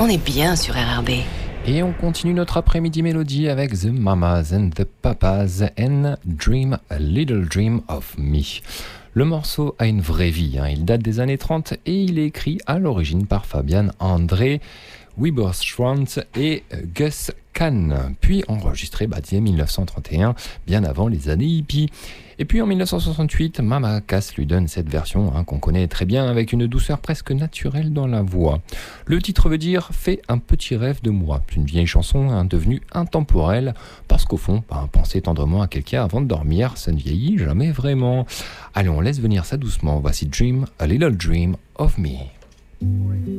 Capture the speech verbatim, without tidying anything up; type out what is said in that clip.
On est bien sur R R B. Et on continue notre après-midi mélodie avec The Mamas and the Papas and Dream a Little Dream of Me. Le morceau a une vraie vie, hein. Il date des années trente et il est écrit à l'origine par Fabian André Wiberstrand et Gus Kahn, puis enregistré bah, dès mille neuf cent trente et un, bien avant les années hippies. Et puis en mille neuf cent soixante-huit, Mama Cass lui donne cette version hein, qu'on connaît très bien avec une douceur presque naturelle dans la voix. Le titre veut dire « Fais un petit rêve de moi ». C'est une vieille chanson hein, devenue intemporelle parce qu'au fond, bah, penser tendrement à quelqu'un avant de dormir, ça ne vieillit jamais vraiment. Allez, on laisse venir ça doucement. Voici Dream, a Little Dream of Me.